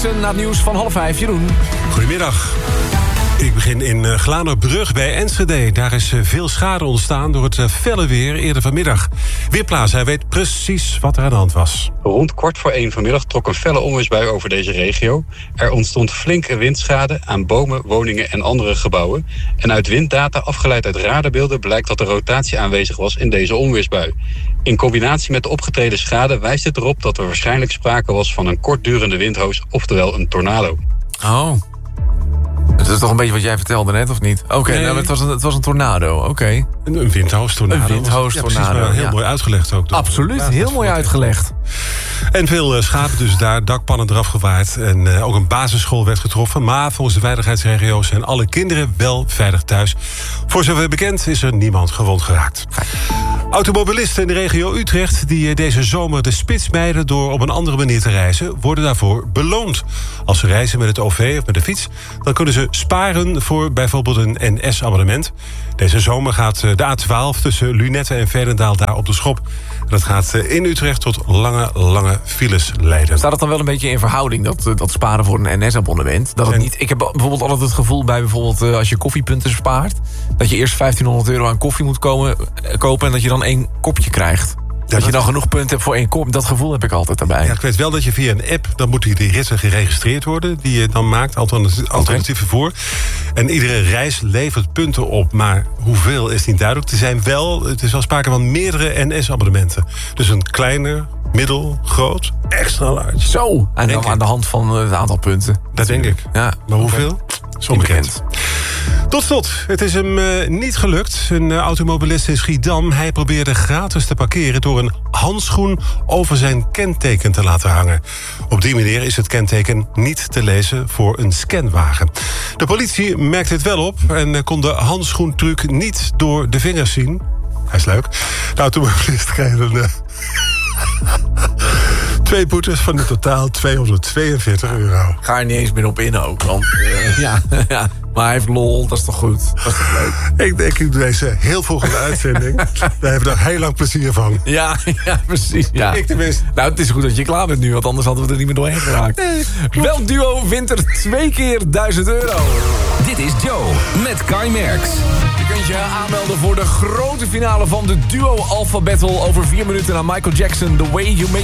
Jackson na het nieuws van 4:30. Jeroen. Goedemiddag. Ik begin in Glanerbrug bij Enschede. Daar is veel schade ontstaan door het felle weer eerder vanmiddag. Weerplaza, hij weet precies wat er aan de hand was. Rond 1:15 vanmiddag trok een felle onweersbui over deze regio. Er ontstond flinke windschade aan bomen, woningen en andere gebouwen. En uit winddata afgeleid uit radarbeelden blijkt dat er rotatie aanwezig was in deze onweersbui. In combinatie met de opgetreden schade wijst het erop dat er waarschijnlijk sprake was van een kortdurende windhoos, oftewel een tornado. Oh. Dat is toch een beetje wat jij vertelde net, of niet? Oké, Nee. nou, het was een tornado, oké. Een windhoos-tornado. Een windhoos-tornado, Ja, heel ja. mooi uitgelegd ook. Absoluut, heel mooi uitgelegd. En veel schade dus daar, dakpannen eraf gewaaid. En ook een basisschool werd getroffen. Maar volgens de veiligheidsregio's zijn alle kinderen wel veilig thuis. Voor zover bekend is er niemand gewond geraakt. Automobilisten in de regio Utrecht die deze zomer de spits mijden door op een andere manier te reizen, worden daarvoor beloond. Als ze reizen met het OV of met de fiets, dan kunnen ze sparen voor bijvoorbeeld een NS-abonnement. Deze zomer gaat de A12 tussen Lunetten en Veenendaal daar op de schop. Dat gaat in Utrecht tot lange files leiden. Staat het dan wel een beetje in verhouding, dat sparen voor een NS-abonnement? Ik heb bijvoorbeeld altijd het gevoel bij bijvoorbeeld als je koffiepunten spaart, dat je eerst €1500 aan koffie moet kopen en dat je dan 1 kopje krijgt. Dat je dan genoeg punten hebt voor 1 kop. Dat gevoel heb ik altijd daarbij. Ja, ik weet wel dat je via een app, dan moeten die ritten geregistreerd worden, die je dan maakt, alternatief vervoer. En iedere reis levert punten op, maar hoeveel is niet duidelijk. Het is wel sprake van meerdere NS-abonnementen. Dus een kleiner, middel, groot, extra large. Zo, en dan aan de hand van het aantal punten. Dat denk ik. Ja, maar hoeveel? Onbekend. Tot slot, het is hem niet gelukt. Een automobilist in Schiedam, hij probeerde gratis te parkeren door een handschoen over zijn kenteken te laten hangen. Op die manier is het kenteken niet te lezen voor een scanwagen. De politie merkte het wel op en kon de handschoentruc niet door de vingers zien. Hij is leuk. De automobilist krijgt een 2 boetes van in totaal €242. Ga er niet eens meer op in ook. Want, ja, maar hij heeft lol, dat is toch goed? Dat is toch leuk? Ik doe deze heel vroeg in de uitzending. Daar hebben we er heel lang plezier van. Ja, precies. Ja. Ik tenminste. Nou, het is goed dat je klaar bent nu, want anders hadden we er niet meer doorheen geraakt. Welk duo wint er 2 keer €1000? Dit is Joe met Kai Merks. Je kunt je aanmelden voor de grote finale van de Duo Alpha Battle over 4 minuten naar Michael Jackson, The Way You Make